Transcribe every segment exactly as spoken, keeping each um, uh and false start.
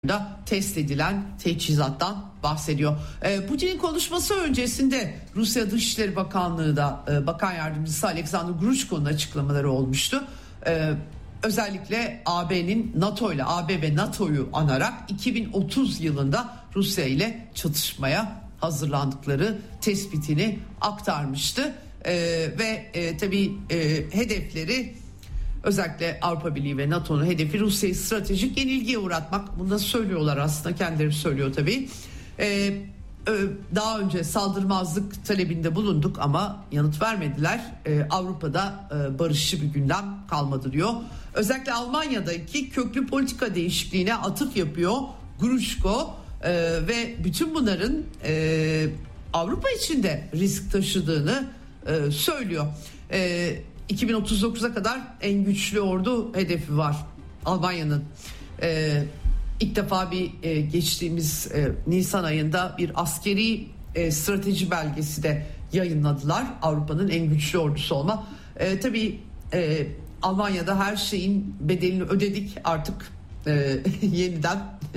da test edilen teçhizattan bahsediyor. Putin'in konuşması öncesinde Rusya Dışişleri Bakanlığı'da Bakan Yardımcısı Alexander Grushko'nun açıklamaları olmuştu. Özellikle A B'nin NATO ile A B ve NATO'yu anarak iki bin otuz yılında Rusya ile çatışmaya hazırlandıkları tespitini aktarmıştı. Ve e, tabii e, hedefleri özellikle Avrupa Birliği ve NATO'nun hedefi Rusya'yı stratejik yenilgiye uğratmak. Bunu da söylüyorlar aslında, kendileri söylüyor tabii. Ee, daha önce saldırmazlık talebinde bulunduk ama yanıt vermediler. Ee, Avrupa'da e, barışçı bir gündem kalmadı diyor. Özellikle Almanya'daki köklü politika değişikliğine atıf yapıyor Grushko ee, ve bütün bunların e, Avrupa için de risk taşıdığını e, söylüyor. E, iki bin otuz dokuza kadar en güçlü ordu hedefi var Almanya'nın. Ee, ilk defa bir e, geçtiğimiz e, Nisan ayında bir askeri e, strateji belgesi de yayınladılar. Avrupa'nın en güçlü ordusu olma. E, tabii e, Almanya'da her şeyin bedelini ödedik artık e, yeniden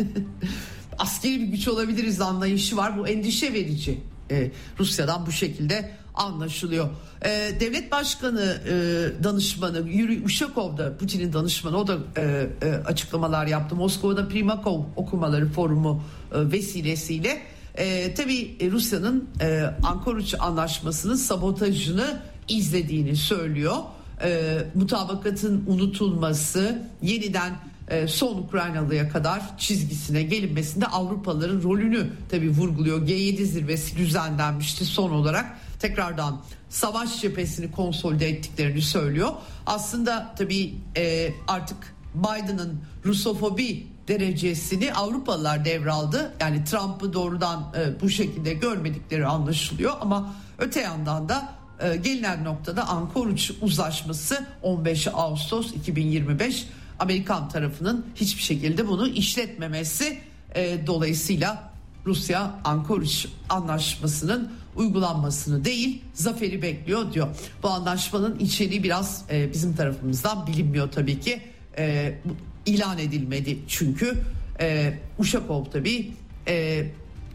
askeri bir güç olabiliriz anlayışı var. Bu endişe verici. E, Rusya'dan bu şekilde anlaşılıyor. Ee, Devlet Başkanı e, danışmanı Yuri Ushakov da Putin'in danışmanı, o da e, e, açıklamalar yaptı. Moskova'da Primakov okumaları forumu e, vesilesiyle e, tabii Rusya'nın e, Ankaruç Anlaşması'nın sabotajını izlediğini söylüyor. E, mutabakatın unutulması, yeniden e, son Ukraynalı'ya kadar çizgisine gelinmesinde Avrupalıların rolünü tabii vurguluyor. G yedi zirvesi düzenlenmişti son olarak. Tekrardan savaş cephesini konsolide ettiklerini söylüyor. Aslında tabii e, artık Biden'ın Rusofobi derecesini Avrupalılar devraldı. Yani Trump'ı doğrudan e, bu şekilde görmedikleri anlaşılıyor. Ama öte yandan da e, gelinen noktada Ankaruç Uzlaşması on beş Ağustos iki bin yirmi beş, Amerikan tarafının hiçbir şekilde bunu işletmemesi e, dolayısıyla Rusya Ankaruç Anlaşması'nın uygulanmasını değil, zaferi bekliyor diyor. Bu anlaşmanın içeriği biraz e, bizim tarafımızdan bilinmiyor tabii ki. E, ilan edilmedi çünkü. E, Ushakov tabii e,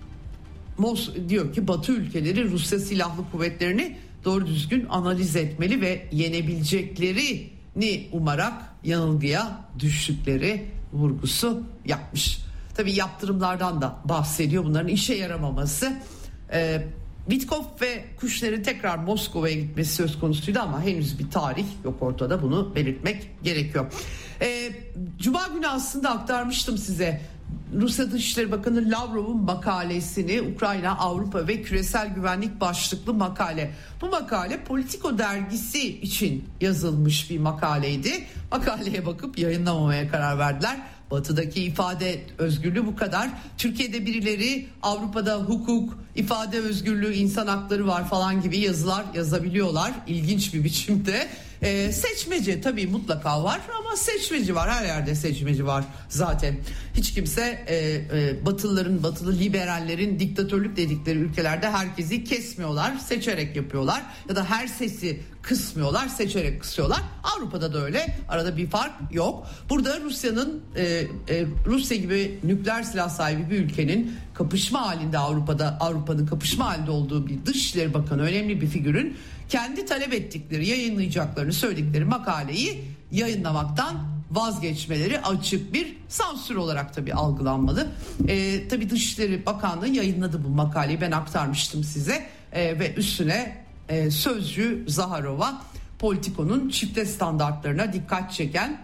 Mos diyor ki Batı ülkeleri Rusya silahlı kuvvetlerini doğru düzgün analiz etmeli ve yenebileceklerini umarak yanılgıya düştükleri vurgusu yapmış. Tabii yaptırımlardan da bahsediyor, bunların işe yaramaması. E, Vitkov ve Kushner'in tekrar Moskova'ya gitmesi söz konusuydu ama henüz bir tarih yok ortada, bunu belirtmek gerekiyor. Ee, Cuma günü aslında aktarmıştım size Rusya Dışişleri Bakanı Lavrov'un makalesini, Ukrayna, Avrupa ve Küresel Güvenlik başlıklı makale. Bu makale Politico dergisi için yazılmış bir makaleydi. Makaleye bakıp yayınlamamaya karar verdiler. Batı'daki ifade özgürlüğü bu kadar. Türkiye'de birileri Avrupa'da hukuk, ifade özgürlüğü, insan hakları var falan gibi yazılar yazabiliyorlar. İlginç bir biçimde. Ee, seçmece tabii mutlaka var ama seçmeci var. Her yerde seçmeci var zaten. Hiç kimse e, e, Batılıların, Batılı liberallerin diktatörlük dedikleri ülkelerde herkesi kesmiyorlar. Seçerek yapıyorlar. Ya da her sesi kısmıyorlar, seçerek kısıyorlar. Avrupa'da da öyle. Arada bir fark yok. Burada Rusya'nın e, e, Rusya gibi nükleer silah sahibi bir ülkenin kapışma halinde Avrupa'da Avrupa'nın kapışma halinde olduğu bir Dışişleri Bakanı, önemli bir figürün kendi talep ettikleri, yayınlayacaklarını söyledikleri makaleyi yayınlamaktan vazgeçmeleri açık bir sansür olarak tabii algılanmalı. E, tabii Dışişleri Bakanlığı yayınladı bu makaleyi, ben aktarmıştım size e, ve üstüne e, sözcü Zaharova Politico'nun çifte standartlarına dikkat çeken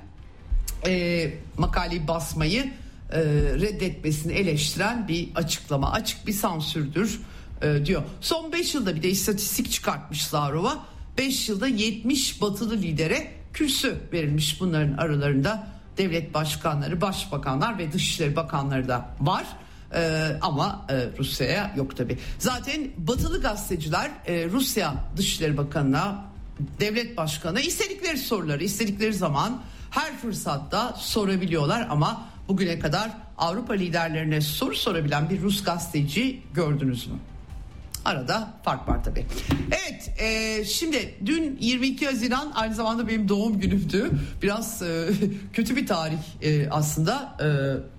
e, makaleyi basmayı e, reddetmesini eleştiren bir açıklama, açık bir sansürdür e, diyor. Son beş yılda bir de istatistik çıkartmış Zaharova. beş yılda yetmiş batılı lidere kürsü verilmiş, bunların aralarında devlet başkanları, başbakanlar ve dışişleri bakanları da var. Ee, ama e, Rusya'ya yok tabii. Zaten batılı gazeteciler e, Rusya Dışişleri Bakanı'na, devlet başkanına istedikleri soruları istedikleri zaman her fırsatta sorabiliyorlar ama bugüne kadar Avrupa liderlerine soru sorabilen bir Rus gazeteci gördünüz mü? Arada fark var tabii. Evet, e, şimdi dün yirmi iki Haziran aynı zamanda benim doğum günümdü. Biraz e, kötü bir tarih e, aslında. E,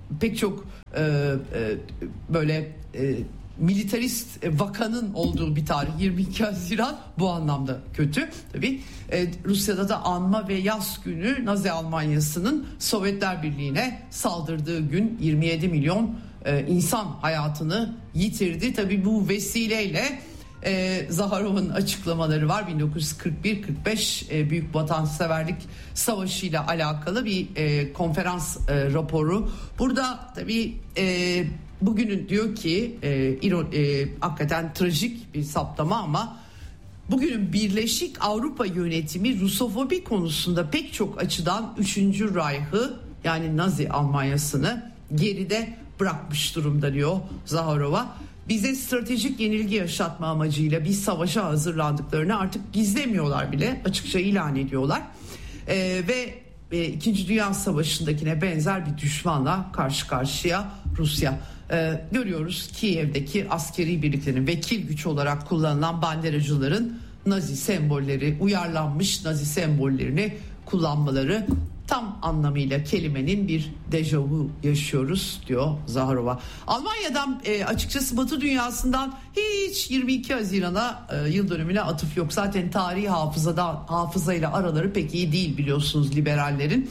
pek çok e, e, böyle e, militarist vakanın olduğu bir tarih yirmi iki Haziran bu anlamda kötü. Tabii e, Rusya'da da anma ve yas günü Nazi Almanyası'nın Sovyetler Birliği'ne saldırdığı gün yirmi yedi milyon e, insan hayatını yitirdi. Tabii bu vesileyle e, Zaharov'un açıklamaları var. bin dokuz yüz kırk bir kırk beş e, Büyük Vatanseverlik Savaşı ile alakalı bir e, konferans e, raporu. Burada tabii e, bugünün diyor ki e, iron, e, hakikaten trajik bir saptama ama bugünün Birleşik Avrupa yönetimi Rusofobi konusunda pek çok açıdan üçüncü Reich'ı yani Nazi Almanyası'nı geride bırakmış durumda diyor Zaharova. Bize stratejik yenilgi yaşatma amacıyla bir savaşa hazırlandıklarını artık gizlemiyorlar bile, açıkça ilan ediyorlar. E, ve e, İkinci Dünya Savaşı'ndakine benzer bir düşmanla karşı karşıya Rusya. Ee, görüyoruz Kiev'deki askeri birliklerin vekil güç olarak kullanılan banderacıların Nazi sembolleri, uyarlanmış Nazi sembollerini kullanmaları, tam anlamıyla kelimenin bir dejavu yaşıyoruz diyor Zaharova. Almanya'dan e, açıkçası Batı dünyasından hiç yirmi iki Haziran'a e, yıl dönümüne atıf yok. Zaten tarihi hafızada hafızayla araları pek iyi değil biliyorsunuz liberallerin.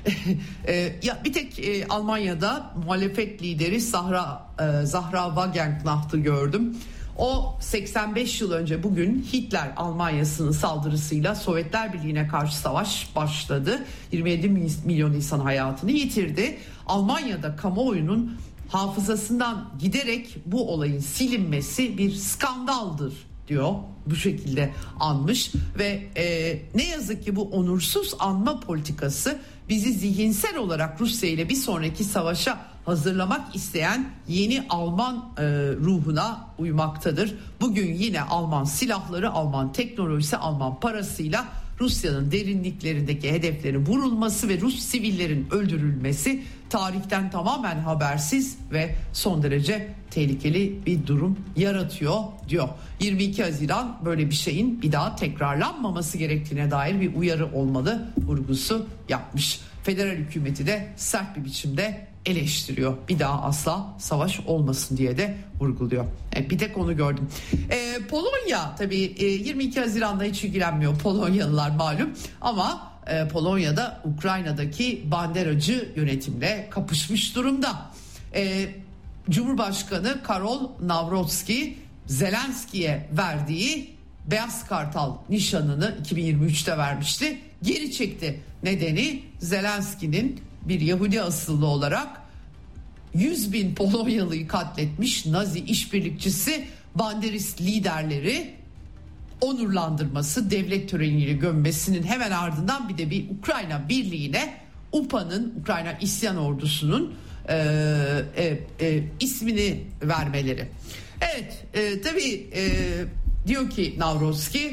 e, ya bir tek e, Almanya'da muhalefet lideri Zahra e, Zahra Wagenknecht'ı gördüm. O seksen beş yıl önce bugün Hitler Almanyası'nın saldırısıyla Sovyetler Birliği'ne karşı savaş başladı. yirmi yedi milyon insan hayatını yitirdi. Almanya'da kamuoyunun hafızasından giderek bu olayın silinmesi bir skandaldır diyor. Bu şekilde anmış ve e, ne yazık ki bu onursuz anma politikası bizi zihinsel olarak Rusya ile bir sonraki savaşa hazırlamak isteyen yeni Alman e, ruhuna uymaktadır. Bugün yine Alman silahları, Alman teknolojisi, Alman parasıyla Rusya'nın derinliklerindeki hedeflerin vurulması ve Rus sivillerin öldürülmesi tarihten tamamen habersiz ve son derece tehlikeli bir durum yaratıyor diyor. yirmi iki Haziran böyle bir şeyin bir daha tekrarlanmaması gerektiğine dair bir uyarı olmalı vurgusu yapmış. Federal hükümeti de sert bir biçimde eleştiriyor. Bir daha asla savaş olmasın diye de vurguluyor. E, bir tek onu gördüm. E, Polonya tabii e, yirmi iki Haziran'da hiç ilgilenmiyor Polonyalılar malum ama e, Polonya'da Ukrayna'daki banderacı yönetimle kapışmış durumda. E, Cumhurbaşkanı Karol Nawrocki Zelenski'ye verdiği Beyaz Kartal nişanını iki bin yirmi üçte vermişti. Geri çekti. Nedeni Zelenski'nin bir Yahudi asıllı olarak yüz bin Polonyalı'yı katletmiş Nazi işbirlikçisi banderist liderleri onurlandırması, devlet töreniyle gömmesinin hemen ardından bir de bir Ukrayna birliğine U P A'nın, Ukrayna İsyan Ordusu'nun e, e, e, ismini vermeleri. Evet e, tabii e, diyor ki Nawrocki,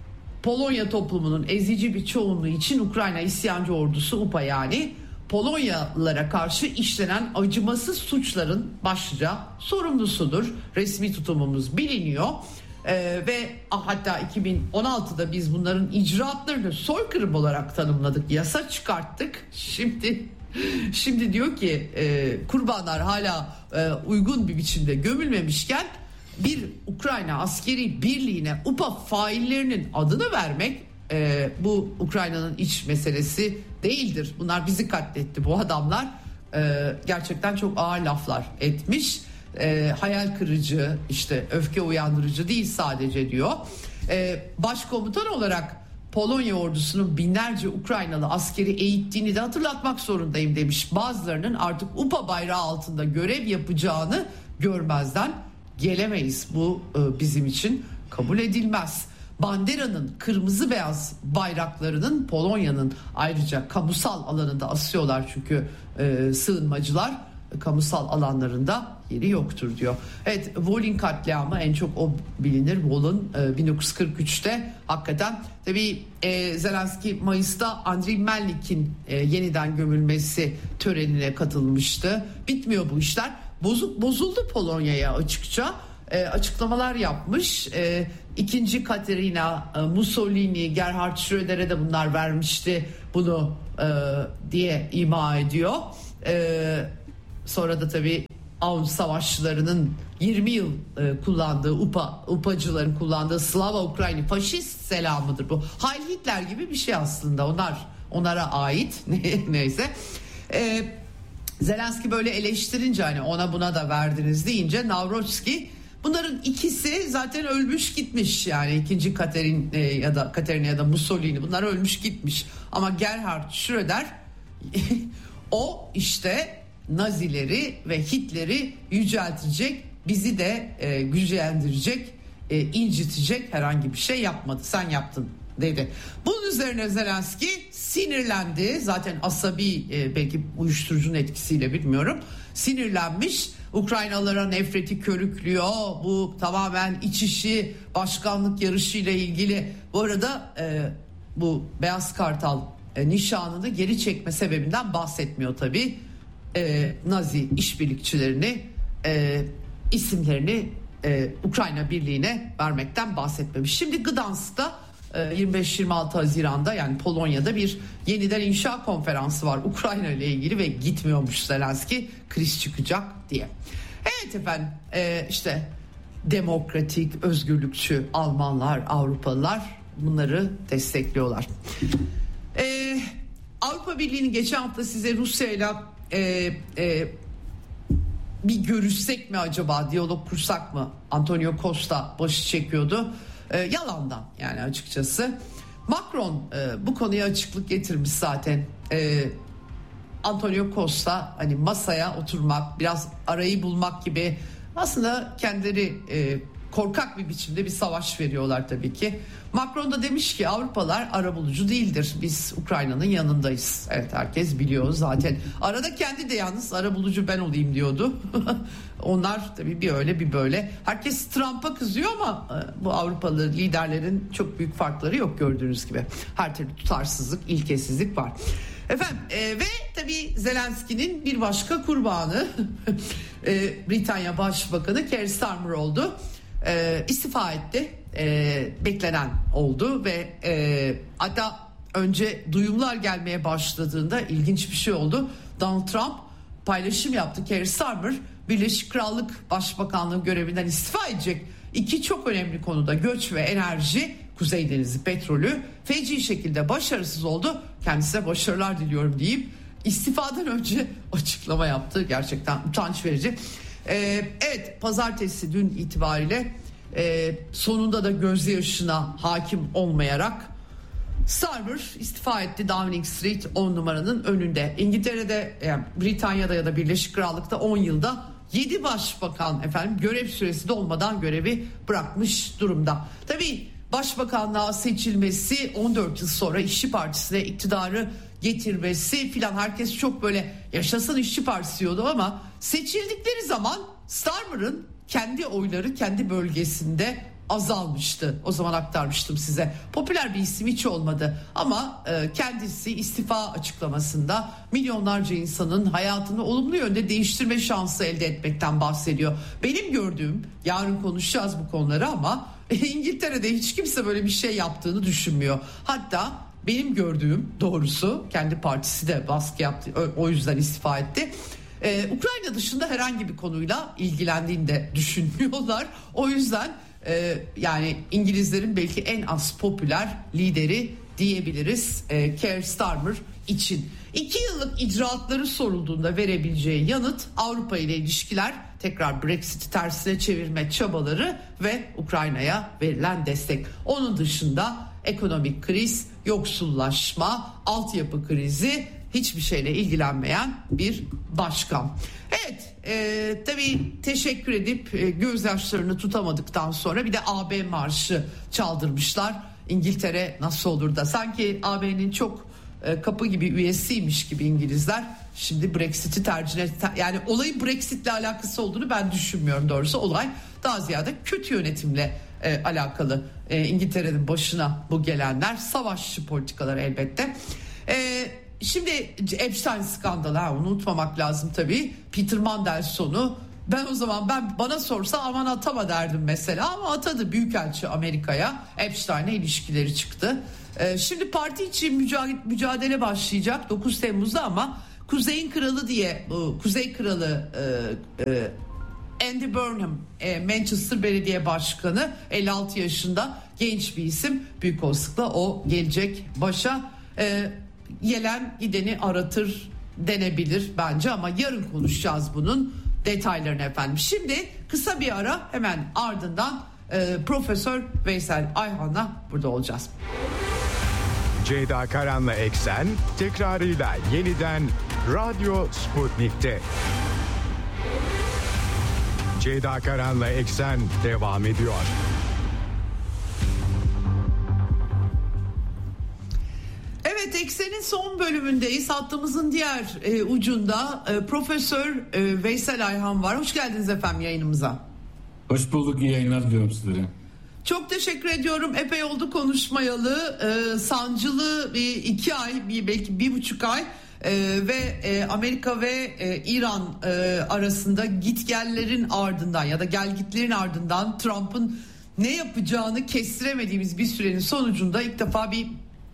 Polonya toplumunun ezici bir çoğunluğu için Ukrayna İsyancı Ordusu U P A yani Polonyalılara karşı işlenen acımasız suçların başlıca sorumlusudur. Resmi tutumumuz biliniyor. Ee, ve ah, hatta iki bin on altıda biz bunların icraatlarını soykırım olarak tanımladık, yasa çıkarttık. Şimdi şimdi diyor ki e, kurbanlar hala e, uygun bir biçimde gömülmemişken bir Ukrayna askeri birliğine U P A faillerinin adını vermek e, bu Ukrayna'nın iç meselesi değildir. Bunlar bizi katletti bu adamlar. E, gerçekten çok ağır laflar etmiş. E, hayal kırıcı, işte öfke uyandırıcı değil sadece diyor. E, başkomutan olarak Polonya ordusunun binlerce Ukraynalı askeri eğittiğini de hatırlatmak zorundayım demiş. Bazılarının artık U P A bayrağı altında görev yapacağını görmezden gelemeyiz. Bu e, bizim için kabul edilmez. Bandera'nın kırmızı beyaz bayraklarının Polonya'nın ayrıca kamusal alanında asıyorlar çünkü e, sığınmacılar kamusal alanlarında yeri yoktur diyor. Evet, Volyn katliamı en çok o bilinir. Volyn e, bin dokuz yüz kırk üçte hakikaten tabii e, Zelenski Mayıs'ta Andriy Melnik'in e, yeniden gömülmesi törenine katılmıştı. Bitmiyor bu işler. Bozuk bozuldu Polonya'ya açıkça. E, açıklamalar yapmış. E, İkinci Katerina e, Mussolini, Gerhard Schröder'e de bunlar vermişti bunu e, diye ima ediyor. E, Sonra da tabii Aun savaşçılarının yirmi yıl e, kullandığı U P A, U P A'cıların kullandığı Slava Ukrayni faşist selamıdır bu. Heil Hitler gibi bir şey aslında. Onlar onlara ait. Neyse. E, Zelenski böyle eleştirince hani ona buna da verdiniz deyince Navrojski bunların ikisi zaten ölmüş gitmiş, yani ikinci Katerin e, ya da Katerina ya da Mussolini bunlar ölmüş gitmiş. Ama Gerhard Schröder o işte Nazileri ve Hitler'i yüceltecek, bizi de e, güçlendirecek, e, incitecek herhangi bir şey yapmadı. Sen yaptın dedi. Bunun üzerine Zelenski sinirlendi. Zaten asabi, e, belki uyuşturucunun etkisiyle bilmiyorum. Sinirlenmiş. Ukraynalılara nefreti körüklüyor. Bu tamamen iç işi, başkanlık yarışı ile ilgili. Bu arada e, bu Beyaz Kartal e, nişanını geri çekme sebebinden bahsetmiyor tabii. E, Nazi işbirlikçilerini, e, isimlerini e, Ukrayna Birliği'ne vermekten bahsetmemiş. Şimdi Gdansk'ta e, yirmi beş yirmi altı Haziran'da, yani Polonya'da bir yeniden inşa konferansı var Ukrayna ile ilgili ve gitmiyormuş Zelenski, kriz çıkacak diye. Evet efendim, e, işte demokratik, özgürlükçü Almanlar, Avrupalılar bunları destekliyorlar. E, Avrupa Birliği'nin geçen hafta size Rusya'yla e, e, bir görüşsek mi acaba, diyalog kursak mı, Antonio Costa başı çekiyordu. E, yalandan yani açıkçası. Macron e, bu konuya açıklık getirmiş zaten. E, Antonio Costa hani masaya oturmak, biraz arayı bulmak gibi, aslında kendileri e, korkak bir biçimde bir savaş veriyorlar tabii ki. Macron da demiş ki Avrupalılar arabulucu değildir. Biz Ukrayna'nın yanındayız. Evet, herkes biliyor zaten. Arada kendi de yalnız arabulucu ben olayım diyordu. Onlar tabii bir öyle bir böyle. Herkes Trump'a kızıyor ama bu Avrupalı liderlerin çok büyük farkları yok gördüğünüz gibi. Her türlü tutarsızlık, ilkesizlik var. Efendim e, ve tabii Zelenski'nin bir başka kurbanı e, Britanya Başbakanı Keir Starmer oldu. E, istifa etti. E, beklenen oldu ve e, hatta önce duyumlar gelmeye başladığında ilginç bir şey oldu. Donald Trump paylaşım yaptı. Keir Starmer Birleşik Krallık Başbakanlığı görevinden istifa edecek. İki çok önemli konuda, göç ve enerji, Kuzey Denizi petrolü feci şekilde başarısız oldu. Kendisine başarılar diliyorum deyip istifadan önce açıklama yaptı. Gerçekten utanç verici. Ee, evet, pazartesi dün itibariyle e, sonunda da gözyaşına hakim olmayarak Starmer istifa etti. Downing Street on numaranın önünde. İngiltere'de, yani Britanya'da ya da Birleşik Krallık'ta on yılda yedi başbakan efendim görev süresi dolmadan görevi bırakmış durumda. Tabii başbakanlığa seçilmesi, on dört yıl sonra İşçi Partisi'ne iktidarı getirmesi filan, herkes çok böyle yaşasın İşçi Partisi diyordu ama seçildikleri zaman Starmer'ın kendi oyları kendi bölgesinde azalmıştı. O zaman aktarmıştım size. Popüler bir isim hiç olmadı ama e, kendisi istifa açıklamasında milyonlarca insanın hayatını olumlu yönde değiştirme şansı elde etmekten bahsediyor. Benim gördüğüm, yarın konuşacağız bu konuları ama İngiltere'de hiç kimse böyle bir şey yaptığını düşünmüyor. Hatta benim gördüğüm, doğrusu kendi partisi de baskı yaptı, o yüzden istifa etti. Ee, Ukrayna dışında herhangi bir konuyla ilgilendiğini de düşünmüyorlar. O yüzden e, yani İngilizlerin belki en az popüler lideri diyebiliriz e, Keir Starmer için. İki yıllık icraatları sorulduğunda verebileceği yanıt Avrupa ile ilişkiler, tekrar Brexit'i tersine çevirme çabaları ve Ukrayna'ya verilen destek. Onun dışında ekonomik kriz, yoksullaşma, altyapı krizi, hiçbir şeyle ilgilenmeyen bir başkan. Evet, e, tabii teşekkür edip e, gözyaşlarını tutamadıktan sonra bir de A B marşı çaldırmışlar. İngiltere nasıl olur da, sanki A B'nin çok e, kapı gibi üyesiymiş gibi İngilizler şimdi Brexit'i tercih et, yani olayın Brexit'le alakası olduğunu ben düşünmüyorum doğrusu. Olay daha ziyade kötü yönetimle e, alakalı. E, İngiltere'nin başına bu gelenler, savaşçı politikalar elbette. E, şimdi Epstein skandalı, ha, onu unutmamak lazım tabii. Peter Mandelson'u ben o zaman, ben bana sorsa aman atama derdim mesela, ama atadı. Büyükelçi Amerika'ya, Epstein'le ilişkileri çıktı. Ee, şimdi parti için mücadele, mücadele başlayacak dokuz Temmuz'da ama Kuzey'in kralı diye, Kuzey Kralı e, e, Andy Burnham, e, Manchester Belediye Başkanı, elli altı yaşında genç bir isim. Büyük olasılıkla o gelecek başa. E, gelen gideni aratır denebilir bence, ama yarın konuşacağız bunun detaylarını efendim. Şimdi kısa bir ara, hemen ardından e, Profesör Veysel Ayhan'la burada olacağız. Ceyda Karan'la Eksen tekrarıyla yeniden Radyo Sputnik'te. Ceyda Karan'la Eksen devam ediyor. Evet, Eksen'in son bölümündeyiz. Hattımızın diğer e, ucunda e, Profesör e, Veysel Ayhan var. Hoş geldiniz efendim yayınımıza. Hoş bulduk, iyi yayınlar diliyorum sizlere. Çok teşekkür ediyorum. Epey oldu konuşmayalı. E, sancılı bir iki ay, bir, belki bir buçuk ay e, ve e, Amerika ve e, İran e, arasında gitgellerin ardından ya da gelgitlerin ardından Trump'ın ne yapacağını kestiremediğimiz bir sürenin sonucunda ilk defa bir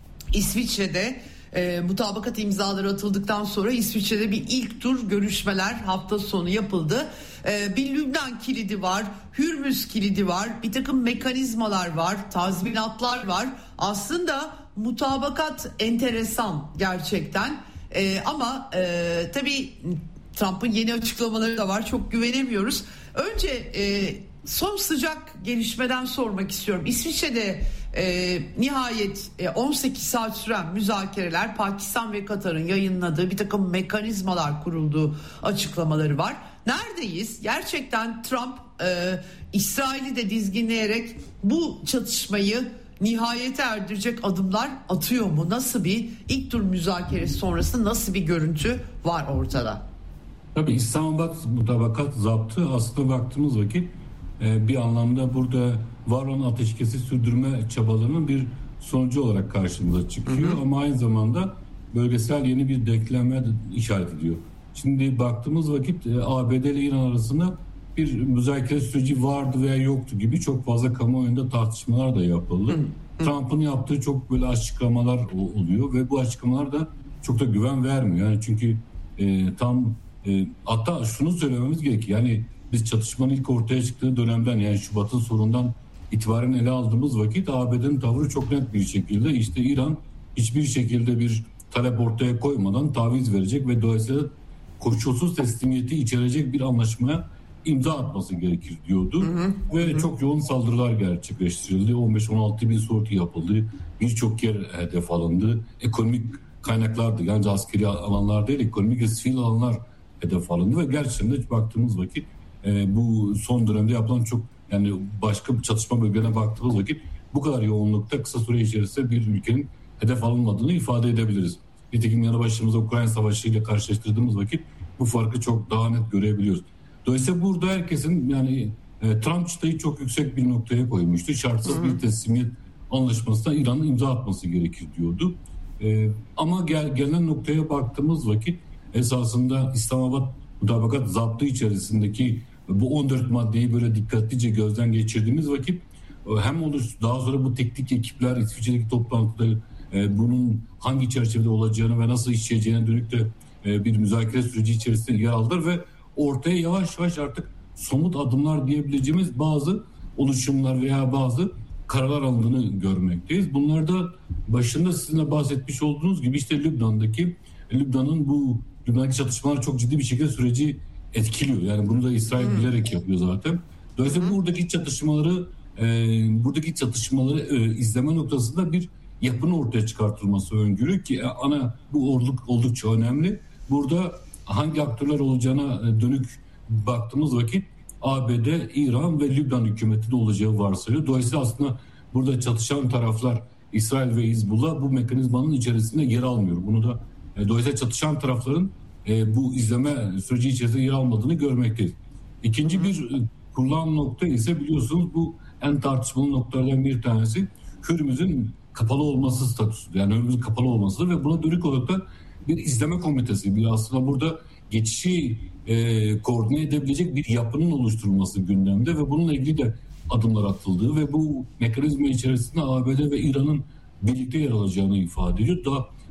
İsviçre'de e, mutabakat imzaları atıldıktan sonra İsviçre'de bir ilk tur görüşmeler hafta sonu yapıldı. E, bir Lübnan kilidi var, Hürmüz kilidi var, bir takım mekanizmalar var, tazminatlar var. Aslında mutabakat enteresan gerçekten, e, ama e, tabii Trump'ın yeni açıklamaları da var, çok güvenemiyoruz. Önce e, son sıcak gelişmeden sormak istiyorum. İsviçre'de e, nihayet e, on sekiz saat süren müzakereler, Pakistan ve Katar'ın yayınladığı bir takım mekanizmalar kurulduğu açıklamaları var. Neredeyiz? Gerçekten Trump e, İsrail'i de dizginleyerek bu çatışmayı nihayete erdirecek adımlar atıyor mu? Nasıl bir ilk tur müzakeresi sonrası nasıl bir görüntü var ortada? Tabii İslamabad mutabakat zaptı aslında baktığımız vakit bir anlamda burada var olan ateşkesi sürdürme çabalarının bir sonucu olarak karşımıza çıkıyor. Hı hı. Ama aynı zamanda bölgesel yeni bir denkleme işaret ediyor. Şimdi baktığımız vakit A B D ile İran arasında bir müzakere süreci vardı veya yoktu gibi çok fazla kamuoyunda tartışmalar da yapıldı. Hı hı. Trump'ın yaptığı çok böyle açıklamalar oluyor ve bu açıklamalar da çok da güven vermiyor. Yani çünkü e, tam e, hatta şunu söylememiz gerekiyor. Yani biz çatışmanın ilk ortaya çıktığı dönemden, yani Şubat'ın sonundan itibaren ele aldığımız vakit A B D'nin tavrı çok net bir şekilde işte İran hiçbir şekilde bir talep ortaya koymadan taviz verecek ve dolayısıyla koşulsuz teslimiyeti içerecek bir anlaşmaya imza atması gerekir diyordu. Hı hı, ve hı. çok yoğun saldırılar gerçekleştirildi. on beş on altı bin sorti yapıldı. Birçok yer hedef alındı. Ekonomik kaynaklardı. Yani askeri alanlar değil, ekonomik ve sivil alanlar hedef alındı ve gerçekten de baktığımız vakit e, bu son dönemde yapılan çok, yani başka bir çatışma bölgelerine baktığımız vakit bu kadar yoğunlukta kısa süre içerisinde bir ülkenin hedef alınmadığını ifade edebiliriz. Nitekim yanı başımıza Ukrayna Savaşı ile karşılaştırdığımız vakit bu farkı çok daha net görebiliyoruz. Dolayısıyla burada herkesin, yani e, Trump çıtayı çok yüksek bir noktaya koymuştu. Şartsız hı hı. bir teslimiyet anlaşmasına İran'ın imza atması gerekir diyordu. E, ama gel, gelinen noktaya baktığımız vakit esasında İslamabad mutabakat zaptı içerisindeki bu on dört maddeyi böyle dikkatlice gözden geçirdiğimiz vakit hem olur daha sonra bu teknik ekipler İsviçre'deki toplantıda e, bunun hangi çerçevede olacağını ve nasıl işleyeceğine dönük de e, bir müzakere süreci içerisinde yer aldılar ve ortaya yavaş yavaş artık somut adımlar diyebileceğimiz bazı oluşumlar veya bazı kararlar alındığını görmekteyiz. Bunlar da başında sizin de bahsetmiş olduğunuz gibi işte Lübnan'daki Lübnan'ın bu Lübnan'daki çatışmalar çok ciddi bir şekilde süreci etkiliyor. Yani bunu da İsrail hmm. bilerek yapıyor zaten. Dolayısıyla hmm. buradaki çatışmaları e, buradaki çatışmaları e, izleme noktasında bir yapının ortaya çıkartılması öngörü ki e, ana bu olduk, oldukça önemli. Burada hangi aktörler olacağına dönük baktığımız vakit A B D, İran ve Lübnan hükümeti de olacağı varsayılıyor. Dolayısıyla aslında burada çatışan taraflar İsrail ve Hizbullah bu mekanizmanın içerisinde yer almıyor. Bunu da e, dolayısıyla çatışan tarafların e, bu izleme süreci içerisinde yer almadığını görmekteyiz. İkinci bir e, kullanım nokta ise biliyorsunuz bu en tartışmalı noktalardan bir tanesi Hürmüz'ün kapalı olması statüsü. Yani Hürmüz'ün kapalı olması ve buna dönük olarak da bir izleme komitesi, bir aslında burada geçişi e, koordine edebilecek bir yapının oluşturulması gündemde ve bununla ilgili de adımlar atıldığı ve bu mekanizma içerisinde A B D ve İran'ın birlikte yer alacağını ifade ediyor. Daha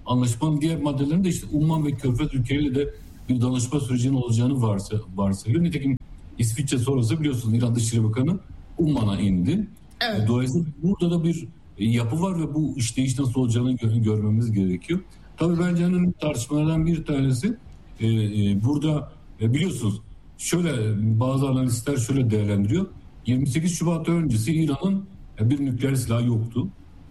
anlaşmanın diğer maddelerinde işte Umman ve Körfez ülkeleriyle de bir danışma sürecinin olacağını varsa, varsayıyor. Nitekim İsviçre sonrası biliyorsunuz İran Dışişleri Bakanı Umman'a indi. Evet. Dolayısıyla burada da bir yapı var ve bu işleyiş nasıl olacağını gör, görmemiz gerekiyor. Tabii bence en önemli tartışmalardan bir tanesi e, e, burada e, biliyorsunuz şöyle bazı analistler şöyle değerlendiriyor. yirmi sekiz Şubat öncesi İran'ın e, bir nükleer silahı yoktu.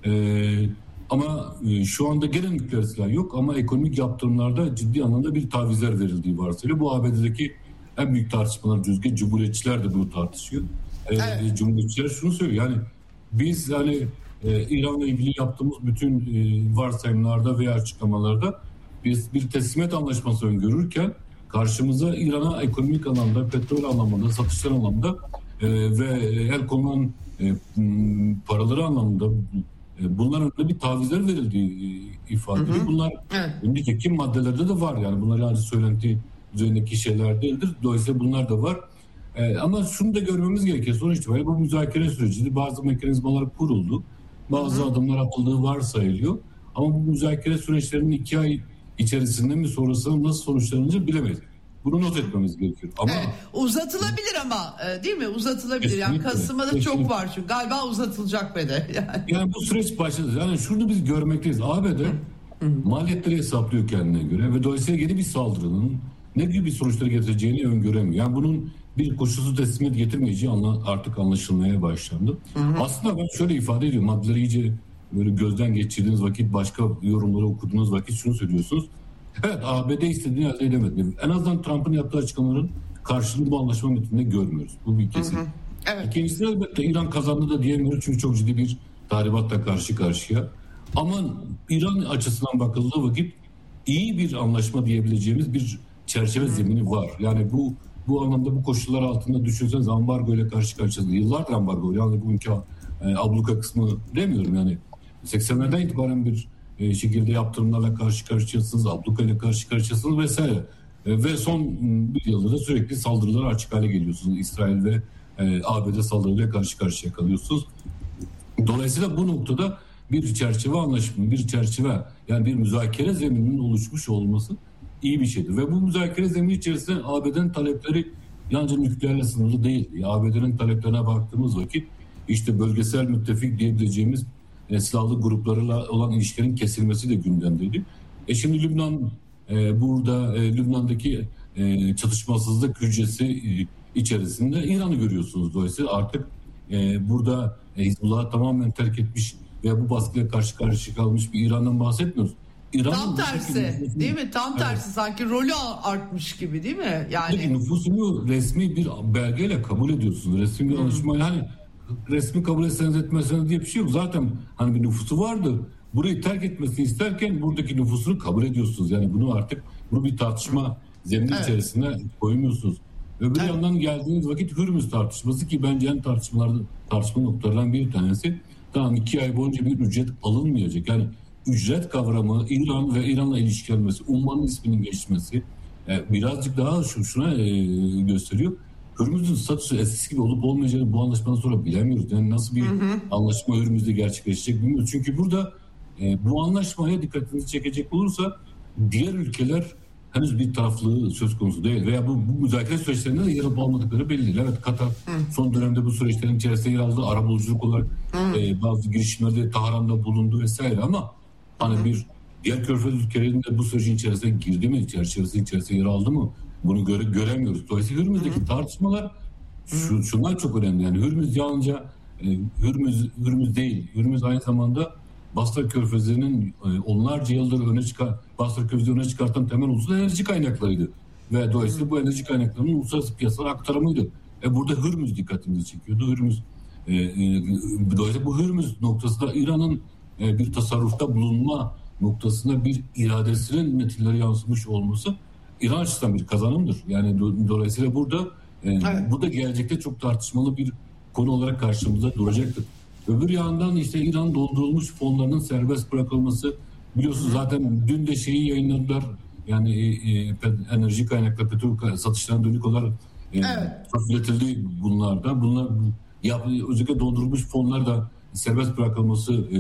E, ama e, şu anda gene nükleer silah yok ama ekonomik yaptırımlarda ciddi anlamda bir tavizler verildiği varsayılıyor. Bu A B D'deki en büyük tartışmalar düzgün. Cumhuriyetçiler de bunu tartışıyor. E, evet. Cumhuriyetçiler şunu söylüyor yani biz hani e, İran'la ilgili yaptığımız bütün e, varsayımlarda veya açıklamalarda biz bir teslimiyet anlaşması öngörürken karşımıza İran'a ekonomik anlamda, petrol anlamında, satışlar anlamında e, ve el konulan e, paraları anlamında e, bunların önünde bir tavizler verildiği e, ifade ediyor. Bunlar evet. öndeki maddelerde de var yani bunlar yani söylenti üzerindeki şeyler değildir. Dolayısıyla bunlar da var. E, ama şunu da görmemiz gerekiyor. Sonuç itibariyle bu müzakere süreci bazı mekanizmalar kuruldu. Bazı hı hı. adımlar atıldığı varsayılıyor. Ama bu müzakere süreçlerinin iki ay içerisinde mi sonrasında nasıl sonuçlanınca bilemeyiz. Bunu not etmemiz gerekiyor. Ama evet, uzatılabilir ama değil mi? Uzatılabilir. Yani Kasım'da da çok var çünkü. Galiba uzatılacak be de. Yani. yani bu süreç başladı. Yani şunu biz görmekteyiz. A B D hı hı. maliyetleri hesaplıyor kendine göre ve dolayısıyla yeni bir saldırının ne gibi sonuçları getireceğini öngöremiyor. Yani bunun bir koşulsuz teslimiyet getirmeyeceği artık anlaşılmaya başlandı. Hı hı. Aslında ben şöyle ifade ediyorum. Maddeleri iyice böyle gözden geçirdiğiniz vakit, başka yorumları okuduğunuz vakit şunu söylüyorsunuz. Evet, A B D istediğini elde edemedi. En azından Trump'ın yaptığı açıklamaların karşılığını bu anlaşma metninde görmüyoruz. Bu bir kesin. Hı hı. Evet. İkincisi elbette İran kazandı da diyemiyoruz çünkü çok ciddi bir tahribatla karşı karşıya. Ama İran açısından bakıldığı vakit iyi bir anlaşma diyebileceğimiz bir çerçeve zemini var. Yani bu bu anlamda bu koşullar altında düşünseniz ambargo ile karşı karşıyayız. Yıllardır ambargo. Yani bugünkü e, abluka kısmı demiyorum yani. seksenlerden itibaren bir e, şekilde yaptırımlarla karşı karşıyasınız. Abluka ile karşı karşıyasınız vesaire. E, ve son bir yılda da sürekli saldırılara açık hale geliyorsunuz. İsrail ve e, A B D saldırılarıyla karşı karşıya kalıyorsunuz. Dolayısıyla bu noktada bir çerçeve anlaşımı, bir çerçeve yani bir müzakere zemininin oluşmuş olması iyi bir şeydir. Ve bu müzakere zemini içerisinde A B D'nin talepleri yalnızca nükleerle sınırlı değil. A B D'nin taleplerine baktığımız vakit işte bölgesel müttefik diyebileceğimiz e, silahlı gruplarıyla olan ilişkilerin kesilmesi de gündemdeydi. E şimdi Lübnan e, burada e, Lübnan'daki e, çatışmasızlık hücresi e, içerisinde İran'ı görüyorsunuz. Dolayısıyla artık e, burada e, Hizbullah'ı tamamen terk etmiş ve bu baskıya karşı karşı kalmış bir İran'dan bahsetmiyoruz. İran Tam tersi nüfusunu, değil mi? Tam tersi evet. Sanki rolü artmış gibi değil mi? Yani peki, nüfusunu resmi bir belgeyle kabul ediyorsunuz. Resmi bir anlaşmayla hani resmi kabul etseniz etmezseniz diye bir şey yok. Zaten hani bir nüfusu vardı. Burayı terk etmesini isterken buradaki nüfusunu kabul ediyorsunuz. Yani bunu artık bunu bir tartışma zemini evet. içerisine koymuyorsunuz. Öbür evet. yandan geldiğiniz vakit Hürmüz tartışması ki bence en tartışmalarda tartışma noktalarından bir tanesi. Tamam iki ay boyunca bir ücret alınmayacak. Yani ücret kavramı, İran ve İran'la ilişkilenmesi, Umman'ın isminin geçmesi e, birazcık daha şu, şuna e, gösteriyor. Hürmüz'ün statüsü eskisi gibi olup olmayacağını bu anlaşmadan sonra bilemiyoruz. Yani nasıl bir hı hı. anlaşma Hürmüz'de gerçekleşecek bilmiyoruz. Çünkü burada e, bu anlaşmaya dikkatinizi çekecek olursa diğer ülkeler henüz bir taraflığı söz konusu değil. Veya bu, bu müzakere süreçlerinde de yer alıp almadıkları belli değil. Evet Katar hı. son dönemde bu süreçlerin içerisinde yer aldı. Arabuluculuk olarak e, bazı girişimlerde Tahran'da bulundu vesaire ama hani bir diğer körfez ülkelerinde bu sürecin içerisine girdi mi, çerçevesi içerisinde yer aldı mı bunu göre, göremiyoruz. Dolayısıyla Hürmüz'deki Hı-hı. tartışmalar şu, şunlar çok önemli. Yani Hürmüz yalnızca e, Hürmüz, Hürmüz değil. Hürmüz aynı zamanda Basra Körfezi'nin e, onlarca yıldır öne çıkar, Basra Körfezi'ni öne çıkartan temel unsur enerji kaynaklarıydı. Ve dolayısıyla Hı-hı. bu enerji kaynaklarının uluslararası piyasalara aktarımıydı. E, burada Hürmüz dikkatimizi çekiyordu. Hürmüz e, e, dolayısıyla bu Hürmüz noktasında İran'ın e, bir tasarrufta bulunma noktasında bir iradesinin metinleri yansımış olması İran açısından bir kazanımdır. Yani do- dolayısıyla burada e, evet. bu da gelecekte çok tartışmalı bir konu olarak karşımıza duracaktır. Öbür yandan işte İran doldurulmuş fonlarının serbest bırakılması biliyorsunuz zaten dün de şeyi yayınladılar. Yani e, e, enerji kaynaklı petrol satışlarına dönük olarak e, evet. üretildi bunlar da. Bunlar ya, özellikle dondurulmuş fonlar da serbest bırakılması e,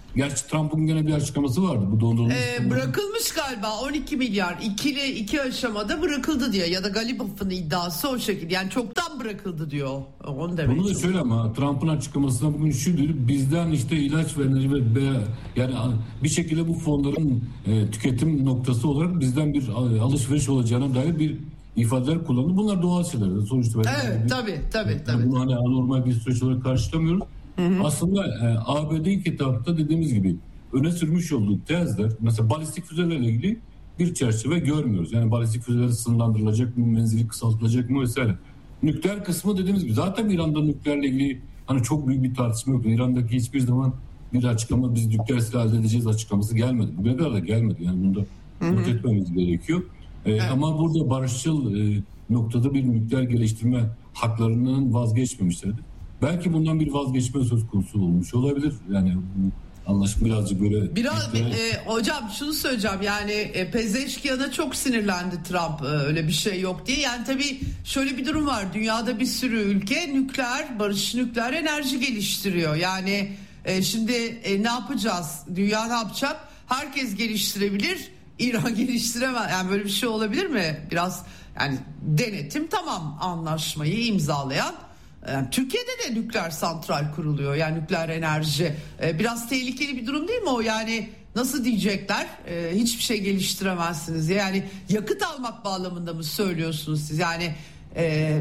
Gerçi Trump'ın gene bir açıklaması vardı. Bu dondurulmuş. Ee, bırakılmış galiba on iki milyar ikili iki aşamada bırakıldı diye ya da Galibaf'ın iddiası o şekilde. Yani çoktan bırakıldı diyor. Onu demek. Bunu da şöyle ama Trump'ın açıklamasında bugün şuydu. Bizden işte ilaç ve enerji ve be, yani bir şekilde bu fonların e, tüketim noktası olarak bizden bir alışveriş olacağına dair bir ifadeler kullandı. Bunlar doğal şeyler. Sonuçta evet, bir, tabii tabii tabii. Bunu hani anormal bir süreç olarak karşılamıyoruz. Hı hı. Aslında e, A B D kitapta dediğimiz gibi öne sürmüş olduğu tezler, mesela balistik füzelerle ilgili bir çerçeve görmüyoruz. Yani balistik füzeler sınırlandırılacak mı, menzili kısaltılacak mı vesaire. Nükleer kısmı dediğimiz gibi zaten İran'da nükleerle ilgili hani çok büyük bir tartışma yok. İran'daki hiçbir zaman bir açıklama biz nükleer silah elde edeceğiz açıklaması gelmedi. Bugüne kadar da gelmedi. Yani bunda not etmemiz gerekiyor. E, evet. Ama burada barışçıl e, noktada bir nükleer geliştirme haklarından vazgeçmemişlerdi. Belki bundan bir vazgeçme söz konusu olmuş olabilir. Yani bu anlaşma birazcık böyle... Biraz bir, e, hocam şunu söyleyeceğim yani e, Pezeşkian'a çok sinirlendi Trump e, öyle bir şey yok diye. Yani tabii şöyle bir durum var. Dünyada bir sürü ülke nükleer, barış nükleer enerji geliştiriyor. Yani e, şimdi e, ne yapacağız? Dünya ne yapacak? Herkes geliştirebilir. İran geliştiremez. Yani böyle bir şey olabilir mi? Biraz yani denetim tamam anlaşmayı imzalayan. Yani Türkiye'de de nükleer santral kuruluyor. Yani nükleer enerji. Ee, biraz tehlikeli bir durum değil mi o? Yani nasıl diyecekler? Ee, hiçbir şey geliştiremezsiniz. Yani yakıt almak bağlamında mı söylüyorsunuz siz? Yani e,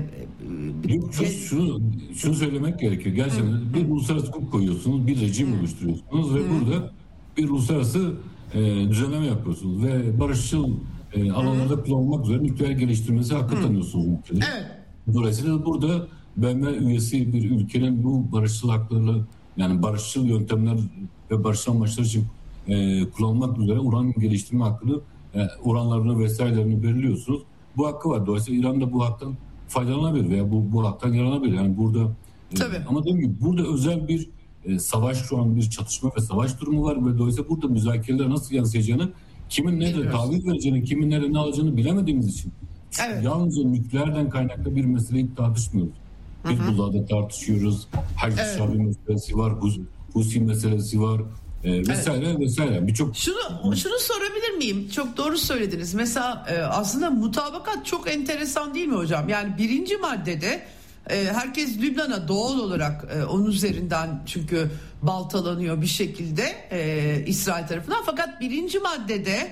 Yok, şu, şu, şunu söylemek gerekiyor. Gerçekten hı. bir uluslararası hukuk koyuyorsunuz. Bir rejim hı. oluşturuyorsunuz. Ve hı. burada bir uluslararası e, düzenleme yapıyorsunuz. Ve barışçıl e, alanlarda kullanılmak üzere nükleer geliştirmesi hakkı tanıyorsunuz ülkede. Evet. Dolayısıyla burada B M üyesi bir ülkenin bu barışçıl haklarıyla yani barışçıl yöntemler ve barışçıl amaçlar için e, kullanılmak üzere uran geliştirme hakkını e, uranlarını vesairelerini belirliyorsunuz. Bu hakkı var. Dolayısıyla İran da bu haktan faydalanabilir veya bu, bu haktan yararlanabilir. Yani burada e, ama dediğim gibi burada özel bir e, savaş şu an bir çatışma ve savaş durumu var ve dolayısıyla burada müzakereler nasıl yansıyacağını kimin nerede taviz vereceğini kimin nerede ne alacağını bilemediğimiz için evet. yalnızca nükleerden kaynaklı bir meseleyi tartışmıyoruz. Hizbullah'da tartışıyoruz. Hac-ı evet. Şabi meselesi var. Husi meselesi var. E, vesaire evet. vesaire. Birçok Şunu şunu sorabilir miyim? Çok doğru söylediniz. Mesela e, aslında mutabakat çok enteresan değil mi hocam? Yani birinci maddede e, herkes Lübnan'a doğal olarak e, onun üzerinden çünkü baltalanıyor bir şekilde e, İsrail tarafından. Fakat birinci maddede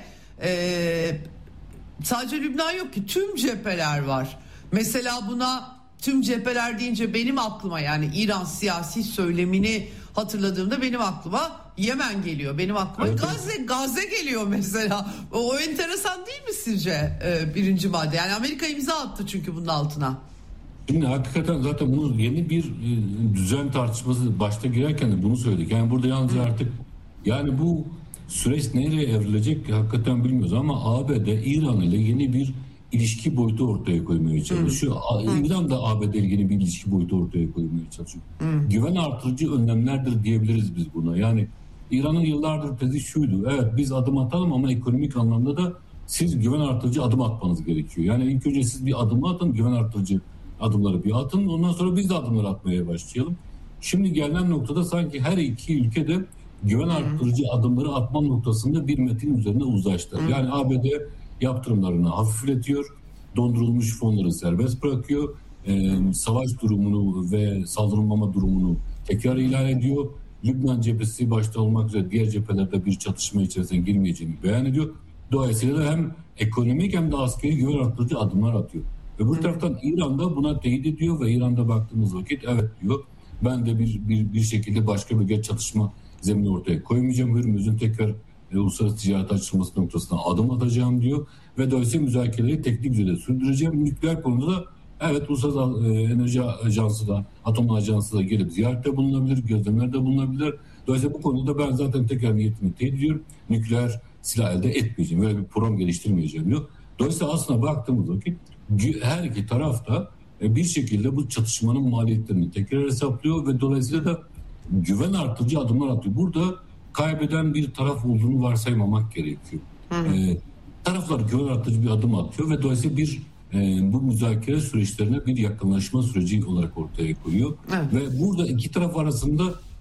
e, sadece Lübnan yok ki tüm cepheler var. Mesela buna tüm cepheler deyince benim aklıma yani İran siyasi söylemini hatırladığımda benim aklıma Yemen geliyor. Benim aklıma evet. Gazze, Gazze geliyor mesela. O, o enteresan değil mi sizce ee, birinci madde? Yani Amerika imza attı çünkü bunun altına. Şimdi hakikaten zaten bunu yeni bir e, düzen tartışması başta girerken de bunu söyledik. Yani burada yalnızca artık yani bu süreç nereye evrilecek hakikaten bilmiyoruz ama A B D İran ile yeni bir ilişki boyutu ortaya koymaya çalışıyor. Hmm. İran da A B D ile ilgili bir ilişki boyutu ortaya koymaya çalışıyor. Hmm. Güven artırıcı önlemlerdir diyebiliriz biz buna. Yani İran'ın yıllardır tezi şuydu. Evet biz adım atalım ama ekonomik anlamda da siz güven artırıcı adım atmanız gerekiyor. Yani ilk önce siz bir adım atın, güven artırıcı adımları bir atın. Ondan sonra biz de adımları atmaya başlayalım. Şimdi gelinen noktada sanki her iki ülke de güven artırıcı hmm. adımları atma noktasında bir metin üzerine uzlaştı. Hmm. Yani A B D yaptırımlarını hafifletiyor, dondurulmuş fonları serbest bırakıyor, e, savaş durumunu ve saldırılmama durumunu tekrar ilan ediyor. Lübnan cephesi başta olmak üzere diğer cephelerde bir çatışma içerisine girmeyeceğini beyan ediyor. Dolayısıyla da hem ekonomik hem de askeri güven artırıcı adımlar atıyor. Öbür taraftan İran da buna teyit ediyor ve İran'da baktığımız vakit evet diyor. Ben de bir bir, bir şekilde başka bir çatışma zemini ortaya koymayacağım. Hürmüz'ün tekrar e, uluslararası ticaret açılması noktasına adım atacağım diyor. Ve dolayısıyla müzakereleri teknik düzeyde sürdüreceğim. Nükleer konuda da evet Uluslararası e, Enerji Ajansı da Atom Ajansı da gelip ziyarette bulunabilir, gözlemlerde bulunabilir. Dolayısıyla bu konuda ben zaten tekrar niyetimi teyit ediyorum. Nükleer silah elde etmeyeceğim. Böyle bir program geliştirmeyeceğim diyor. Dolayısıyla aslında baktığımız vakit her iki taraf da bir şekilde bu çatışmanın maliyetlerini tekrar hesaplıyor ve dolayısıyla da güven artırıcı adımlar atıyor. Burada kaybeden bir taraf olduğunu varsaymamak gerekiyor. Ee, taraflar güven artırıcı bir adım atıyor ve dolayısıyla bir e, bu müzakere süreçlerine bir yakınlaşma süreci olarak ortaya koyuyor. Evet. Ve burada iki taraf arasında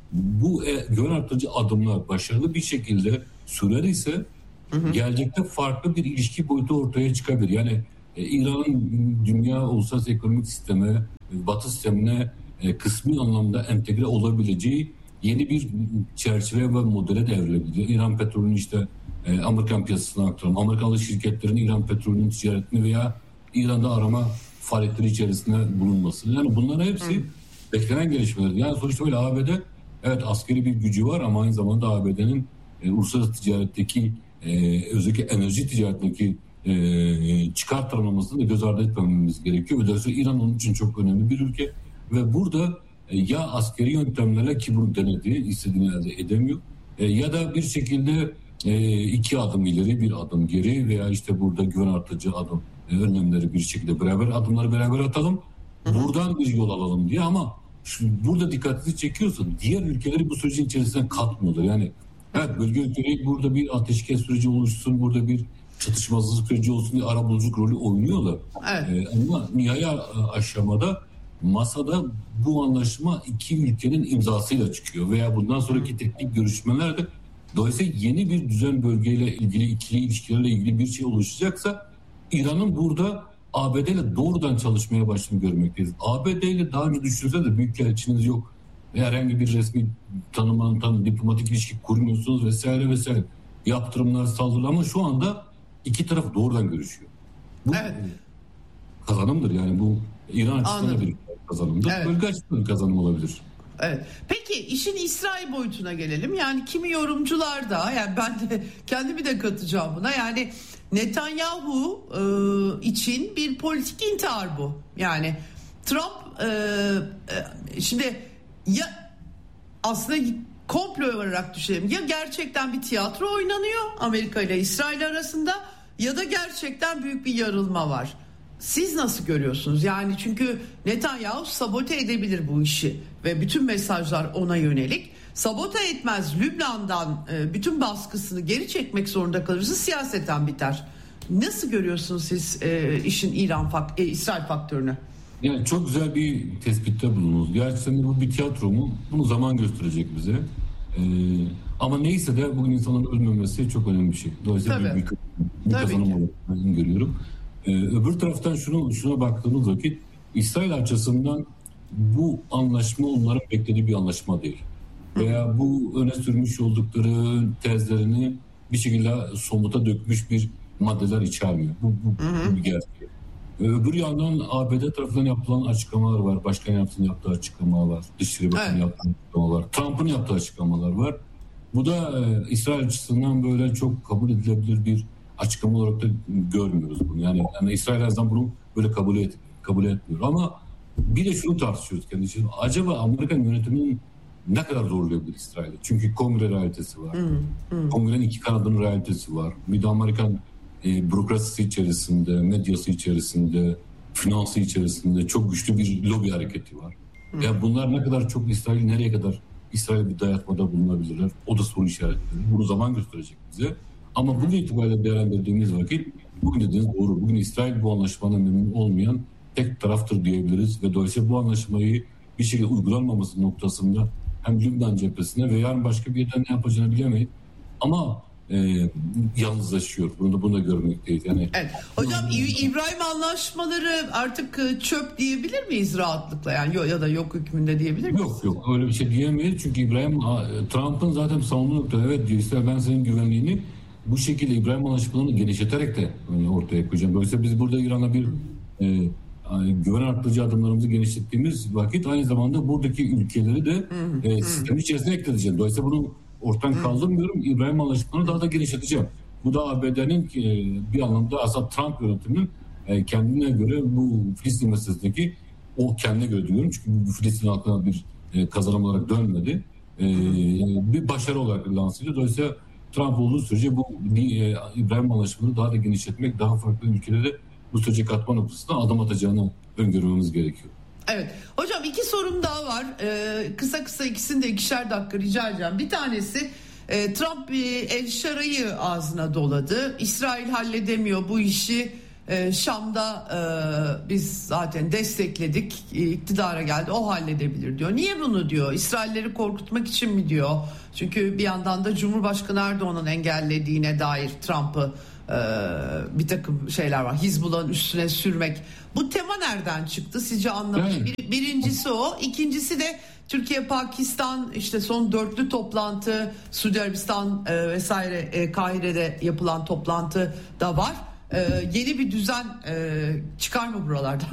bu e, güven artırıcı adımlar başarılı bir şekilde sürer ise hı hı. gelecekte farklı bir ilişki boyutu ortaya çıkabilir. Yani e, İran'ın dünya uluslararası ekonomik sisteme, Batı sistemine e, kısmi anlamda entegre olabileceği yeni bir çerçeve ve modele devrilebilir. İran petrolünün işte e, Amerikan piyasasına aktarım, Amerikalı şirketlerin İran petrolünün ticaretini veya İran'da arama faaliyetleri içerisinde bulunması. Yani bunların hepsi hı. beklenen gelişmeler. Yani sonuçta öyle A B D evet askeri bir gücü var ama aynı zamanda A B D'nin e, uluslararası ticaretteki e, özellikle enerji ticaretindeki e, çıkar tanımlamasını da göz ardı etmememiz gerekiyor. Ve dolayısıyla İran onun için çok önemli bir ülke ve burada e, ya askeri yöntemlerle ki bunu denedi, istediğini elde edemiyor e, ya da bir şekilde e, iki adım ileri bir adım geri veya işte burada güven artıcı adım e, önlemleri bir şekilde beraber adımları beraber atalım. Buradan bir yol alalım diye ama şu, burada dikkatinizi çekiyorsa diğer ülkeleri bu sürecin içerisine katmıyorlar. Yani evet bölge ülkeleri burada bir ateşkes süreci oluşsun, burada bir çatışmasızlık süreci olsun diye arabuluculuk rolü oynuyorlar. Evet. Ee, ama nihai aşamada masada bu anlaşma iki ülkenin imzasıyla çıkıyor veya bundan sonraki teknik görüşmelerde dolayısıyla yeni bir düzen bölgeyle ilgili ikili ilişkilerle ilgili bir şey oluşacaksa İran'ın burada A B D ile doğrudan çalışmaya başladığını görmekteyiz. A B D ile daha önce düşünse de büyükelçiniz yok. Herhangi bir resmi tanıman, tanı, diplomatik ilişki kurmuyorsunuz vesaire vesaire. Yaptırımlar, saldırılar ama şu anda iki taraf doğrudan görüşüyor. Bu evet. kazanımdır yani bu İran açısından bir kazanımdır. Evet. Bölge açısından bir kazanım olabilir. Evet. Peki işin İsrail boyutuna gelelim. Yani kimi yorumcular da yani ben de kendimi de katacağım buna. Yani Netanyahu e, için bir politik intihar bu. Yani Trump e, e, şimdi ya aslında komplo olarak düşünelim. Ya gerçekten bir tiyatro oynanıyor Amerika ile İsrail arasında ya da gerçekten büyük bir yarılma var. Siz nasıl görüyorsunuz? Yani çünkü Netanyahu sabote edebilir bu işi ve bütün mesajlar ona yönelik. Sabote etmez Lübnan'dan e, bütün baskısını geri çekmek zorunda kalırsa siyaseten biter. Nasıl görüyorsunuz siz e, işin İran fak- e, İsrail faktörünü? Yani çok güzel bir tespitte bulundunuz. Gerçekten bu bir tiyatro mu? Bunu zaman gösterecek bize. Ee, ama neyse de bugün insanların ölmemesi çok önemli bir şey. Dolayısıyla Tabii. bir, bir, bir kazanım olarak ben görüyorum. Ee, öbür taraftan şunu şuna baktığımız vakit İsrail açısından bu anlaşma onların beklediği bir anlaşma değil. Veya bu öne sürmüş oldukları tezlerini bir şekilde somuta dökmüş bir maddeler içermiyor. Bu, bu, bu bir gerçek. Öbür yandan A B D tarafından yapılan açıklamalar var. Başkan Yardımcısının yaptığı açıklamalar var. Dışişleri Bakanı evet. yaptığı açıklamalar var. Trump'ın yaptığı açıklamalar var. Bu da e, İsrail açısından böyle çok kabul edilebilir bir açıklama olarak da görmüyoruz bunu. Yani, yani İsrail her zaman bunu böyle kabul, et, kabul etmiyor. Ama bir de şunu tartışıyoruz kendi için. Acaba Amerikan yönetiminin ne kadar zorlayabilir İsrail'i? Çünkü kongre realitesi var. Hmm, hmm. Kongrenin iki kanadının realitesi var. Bir de Amerikan e, bürokrasisi içerisinde, medyası içerisinde, finansı içerisinde çok güçlü bir lobi hareketi var. Hmm. Yani bunlar ne kadar çok İsrail, nereye kadar İsrail'e bir dayatmada bulunabilirler? O da soru işaretleri. Bunu zaman gösterecek bize. Ama bugün itibariyle değerlendirdiğimiz vakit bugün dediğiniz doğru. Bugün İsrail bu anlaşmadan memnun olmayan tek taraftır diyebiliriz ve dolayısıyla bu anlaşmayı bir şekilde uygulanmaması noktasında hem Lübnan cephesine ve yarın başka bir yerden ne yapacağını bilemeyiz. Ama e, yalnızlaşıyor. Bunu da, bunu da görmekteyiz. Yani, evet. Hocam İbrahim anlaşmaları artık çöp diyebilir miyiz rahatlıkla? Yani yok ya da yok hükmünde diyebilir miyiz? Yok yok öyle bir şey diyemeyiz. Çünkü İbrahim Trump'ın zaten savunduğu nokta evet diyor İsrail ben senin güvenliğini bu şekilde İbrahim anlaşmalarını genişleterek de ortaya koyacağım. Dolayısıyla biz burada İran'a bir e, güven arttırıcı adımlarımızı genişlettiğimiz vakit aynı zamanda buradaki ülkeleri de e, sistemin içerisine ekleteceğim. Dolayısıyla bunu ortadan kaldırmıyorum. İbrahim anlaşmalarını daha da genişleteceğim. Bu da A B D'nin e, bir anlamda aslında Trump yönetiminin e, kendine göre bu Filistin meselesindeki o kendine göre diyorum çünkü bu Filistin halkına bir e, kazanım olarak dönmedi. E, bir başarı olarak lanse ediyor. Dolayısıyla Trump olduğu sürece bu e, İbrahim anlaşmalarını daha da genişletmek, daha farklı ülkelere bu sürece katma noktasında adım atacağını öngörmemiz gerekiyor. Evet. Hocam iki sorum daha var. Ee, kısa kısa ikisini de ikişer dakika rica edeceğim. Bir tanesi e, Trump e, El Şara'yı ağzına doladı. İsrail halledemiyor bu işi. e, Şam'da e, biz zaten destekledik, e, iktidara geldi, o halledebilir diyor. Niye bunu diyor? İsrailleri korkutmak için mi diyor? Çünkü bir yandan da Cumhurbaşkanı Erdoğan'ın engellediğine dair Trump'ı e, bir takım şeyler var. Hizbullah'ın üstüne sürmek. Bu tema nereden çıktı? Sizce anlamış. Bir, birincisi o. İkincisi de Türkiye, Pakistan işte son dörtlü toplantı, Suudi Arabistan e, vesaire e, Kahire'de yapılan toplantı da var. E, yeni bir düzen e, çıkar mı buralardan?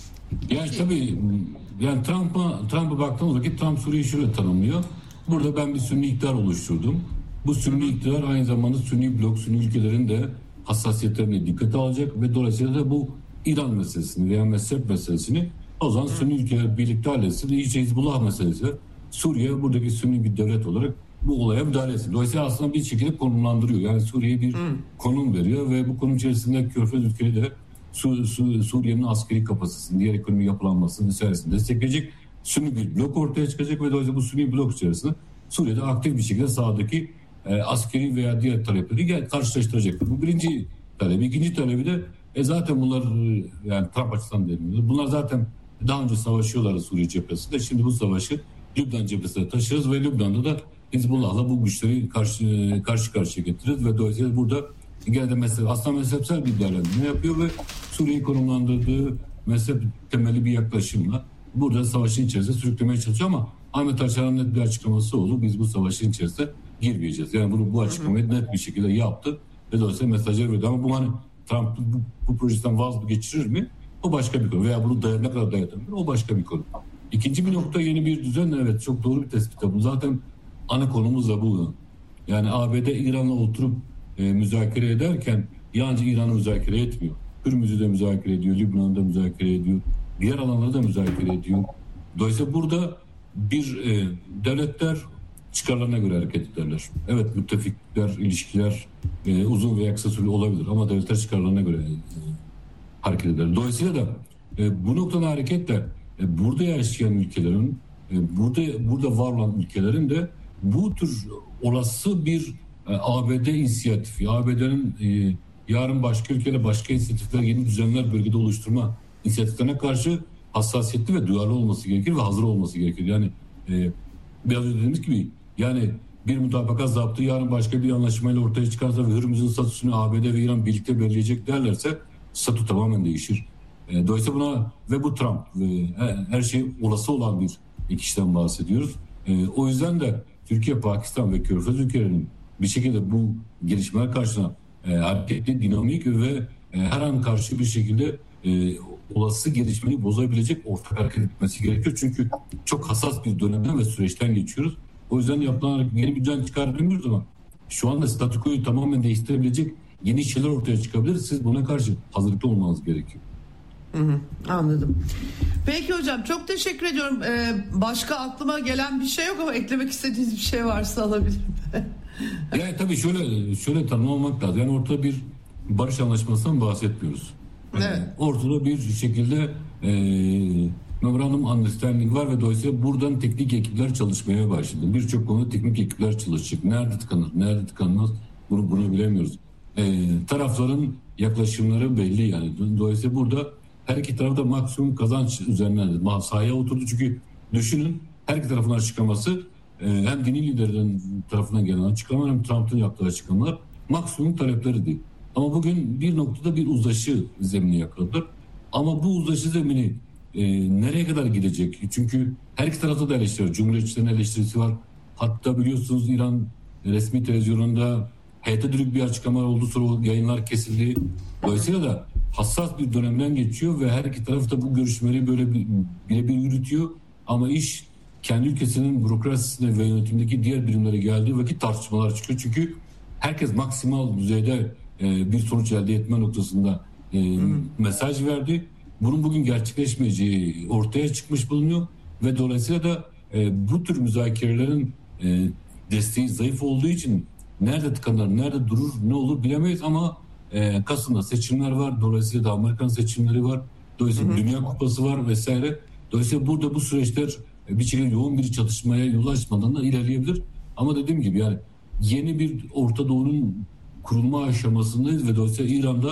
Yani tabii yani Trump'a Trump'a baktığımız vakit Trump Suriye'yi şöyle tanımlıyor. Burada ben bir Sünni iktidar oluşturdum. Bu Sünni iktidar aynı zamanda Sünni blok, Sünni ülkelerin de hassasiyetlerini dikkate alacak ve dolayısıyla da bu İran meselesini veya mezhep meselesini o zaman Sünni ülkeler birlikte halletsin. İyice Hizbullah meselesi. Suriye buradaki Sünni bir devlet olarak bu olaya müdahale etsin. Dolayısıyla aslında bir şekilde konumlandırıyor. Yani Suriye'ye bir hmm. konum veriyor ve bu konum içerisinde Körfez ülkeleri de Su, Su, Suriye'nin askeri kapasitesini, diğer ekonomi yapılanmasını vesaire destekleyecek Sünni bir blok ortaya çıkacak ve dolayısıyla bu Sünni blok içerisinde Suriye'de aktif bir şekilde sahadaki e, askeri veya diğer talepleri gel, karşılaştıracak. Bu birinci talebi. İkinci talebi de e, zaten bunlar yani Trump açısından deniyor. Bunlar zaten daha önce savaşıyorlar Suriye cephesinde. Şimdi bu savaşı Lübnan cephesine taşırız ve Lübnan'da da Hizbullah'la bu güçleri karşı karşı karşıya getiririz ve dolayısıyla burada gene de mezhep, aslında mezhepsel bir değerlendirme yapıyor ve Suriye'yi konumlandırdığı mezhep temelli bir yaklaşımla burada savaşın içerisinde sürüklemeye çalışıyor ama Ahmet Haçan'ın net bir açıklaması oldu. Biz bu savaşın içerisine girmeyeceğiz. Yani bunu bu açıklamayı net bir şekilde yaptı ve dolayısıyla mesajları verdi. Ama bu hani Trump bu, bu projeden vazgeçirir mi? O başka bir konu. Veya bunu dayan, ne kadar dayatır mı? O başka bir konu. İkinci bir nokta yeni bir düzen. Evet, çok doğru bir tespit. Bu zaten ana konumuz da bu. Yani A B D İran'la oturup e, müzakere ederken yalnızca İran'ı müzakere etmiyor. Hürmüz'ü de müzakere ediyor, Lübnan'da müzakere ediyor, diğer alanları da müzakere ediyor. Dolayısıyla burada bir e, devletler çıkarlarına göre hareket ederler. Evet, müttefikler, ilişkiler e, uzun veya kısa süreli olabilir ama devletler çıkarlarına göre e, hareket ederler. Dolayısıyla da e, bu noktadan hareketle e, burada yaşayan ülkelerin, e, burada burada var olan ülkelerin de bu tür olası bir e, A B D inisiyatifi, A B D'nin e, yarın başka ülkeyle başka inisiyatifler, yeni düzenler bölgede oluşturma inisiyatiflerine karşı hassasiyetli ve duyarlı olması gerekir ve hazır olması gerekir. Yani e, biraz önce dediğimiz gibi yani bir mutabakat zaptı yarın başka bir anlaşmayla ortaya çıkarsa ve Hürmüz'ün statüsünü A B D ve İran birlikte belirleyecek derlerse statü tamamen değişir. E, dolayısıyla buna ve bu Trump ve her şey olası olan bir kişiden bahsediyoruz. E, o yüzden de Türkiye, Pakistan ve Körfez ülkelerinin bir şekilde bu gelişmeler karşısına e, hareketli, dinamik ve e, her an karşı bir şekilde e, olası gelişmeyi bozabilecek ortak hareket etmesi gerekiyor. Çünkü çok hassas bir dönemden ve süreçten geçiyoruz. O yüzden yapılan yeni bir düzen çıkartamıyoruz ama şu anda statükoyu tamamen değiştirebilecek yeni şeyler ortaya çıkabilir. Siz buna karşı hazırlıklı olmanız gerekiyor. Hı hı, anladım. Peki hocam, çok teşekkür ediyorum. Ee, başka aklıma gelen bir şey yok ama eklemek istediğiniz bir şey varsa alabilirim. Yani tabii şöyle şöyle tanımlamak lazım. Yani ortada bir barış anlaşmasından bahsetmiyoruz. Evet. Yani ortada bir şekilde e, memorandum understanding var ve dolayısıyla buradan teknik ekipler çalışmaya başladı. Birçok konuda teknik ekipler çalışacak. Nerede tıkanır, nerede tıkanmaz bunu bunu bilemiyoruz. E, tarafların yaklaşımları belli yani. Dolayısıyla burada her iki tarafta maksimum kazanç üzerinden sahaya oturdu. Çünkü düşünün her iki tarafın açıklaması hem dini liderlerin tarafından gelen açıklamalar hem Trump'ın yaptığı açıklamalar maksimum talepleri değil. Ama bugün bir noktada bir uzlaşı zemini yakaladılar. Ama bu uzlaşı zemini e, nereye kadar gidecek? Çünkü her iki tarafta da eleştiri var. Cumhuriyetçilerin eleştirisi var. Hatta biliyorsunuz İran resmi televizyonunda heyete dönük bir açıklama oldu, sonra yayınlar kesildi. Dolayısıyla da hassas bir dönemden geçiyor ve her iki taraf da bu görüşmeleri böyle bir, birebir yürütüyor. Ama iş kendi ülkesinin bürokrasisine ve yönetimdeki diğer birimlere geldiği vakit tartışmalar çıkıyor. Çünkü herkes maksimal düzeyde e, bir sonuç elde etme noktasında e, mesaj verdi. Bunun bugün gerçekleşmeyeceği ortaya çıkmış bulunuyor ve dolayısıyla da e, bu tür müzakerelerin e, desteği zayıf olduğu için nerede tıkanır, nerede durur, ne olur bilemeyiz ama e, Kasım'da seçimler var. Dolayısıyla da Amerikan seçimleri var. Dolayısıyla hı hı. Dünya Kupası var vesaire. Dolayısıyla burada bu süreçler bir şekilde yoğun bir çatışmaya yol açmadan da ilerleyebilir. Ama dediğim gibi yani yeni bir Orta Doğu'nun kurulma aşamasındayız ve dolayısıyla İran'da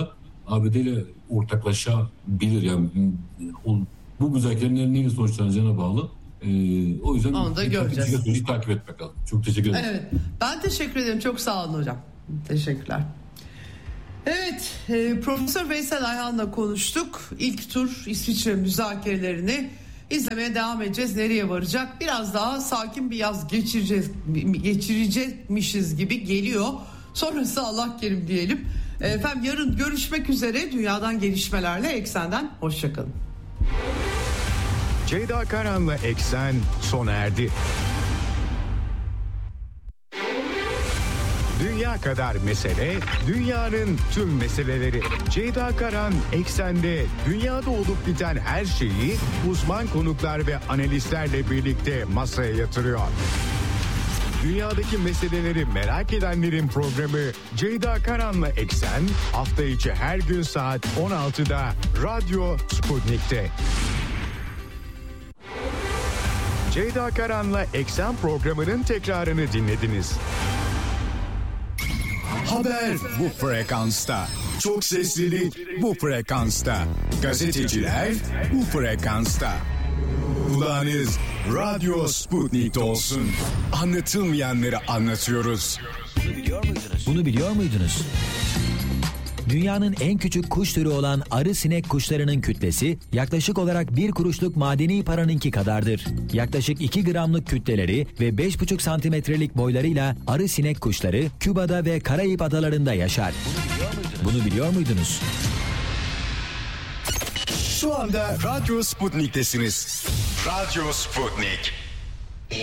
A B D ile ortaklaşabilir. Yani o, bu müzakerelerin neyle sonuçlanacağına bağlı. Ee, o yüzden onu da göreceğiz. Süreci takip etmek lazım. Çok teşekkür ederim. Evet. Ben teşekkür ederim. Çok sağ olun hocam. Teşekkürler. Evet. E, Profesör Veysel Ayhan'la konuştuk. İlk tur İsviçre müzakerelerini izlemeye devam edeceğiz. Nereye varacak? Biraz daha sakin bir yaz geçireceğiz, geçirecekmişiz gibi geliyor. Sonrası Allah kerim diyelim. Efendim yarın görüşmek üzere. Dünyadan gelişmelerle Eksen'den hoşçakalın. Ceyda Karan'la Eksen sona erdi. Dünya kadar mesele, dünyanın tüm meseleleri. Ceyda Karan Eksen'de dünyada olup biten her şeyi uzman konuklar ve analistlerle birlikte masaya yatırıyor. Dünyadaki meseleleri merak edenlerin programı Ceyda Karan'la Eksen hafta içi her gün saat on altıda Radyo Sputnik'te. Ceyda Karan'la Eksen programının tekrarını dinlediniz. Haber bu frekansta. Çok seslilik bu frekansta. Gazeteciler bu frekansta. Kulağınız Radyo Sputnik'te olsun. Anlatılmayanları anlatıyoruz. Bunu biliyor muydunuz? Bunu biliyor muydunuz? Dünyanın en küçük kuş türü olan arı sinek kuşlarının kütlesi yaklaşık olarak bir kuruşluk madeni paranınki kadardır. Yaklaşık iki gramlık kütleleri ve beş buçuk santimetrelik boylarıyla arı sinek kuşları Küba'da ve Karayip adalarında yaşar. Bunu biliyor muydunuz? Şu anda Radyo Sputnik'tesiniz. Radyo Sputnik.